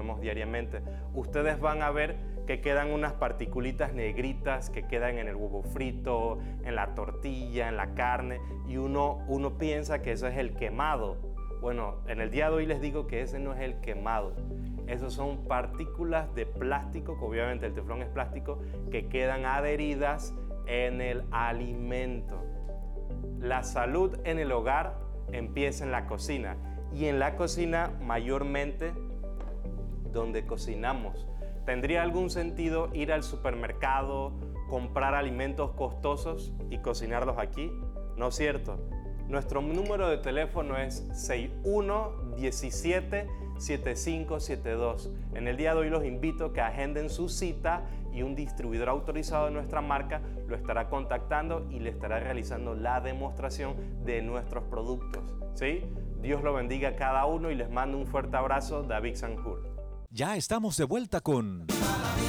comemos diariamente. Ustedes van a ver que quedan unas particulitas negritas que quedan en el huevo frito, en la tortilla, en la carne, y uno piensa que eso es el quemado. Bueno, en el día de hoy les digo que ese no es el quemado. Esos son partículas de plástico, que obviamente el teflón es plástico, que quedan adheridas en el alimento. La salud en el hogar empieza en la cocina, y en la cocina mayormente donde cocinamos. ¿Tendría algún sentido ir al supermercado, comprar alimentos costosos y cocinarlos aquí? ¿No es cierto? Nuestro número de teléfono es 6117-7572. En el día de hoy los invito a que agenden su cita y un distribuidor autorizado de nuestra marca lo estará contactando y le estará realizando la demostración de nuestros productos. ¿Sí? Dios lo bendiga a cada uno y les mando un fuerte abrazo, David Sanjur. Ya estamos de vuelta con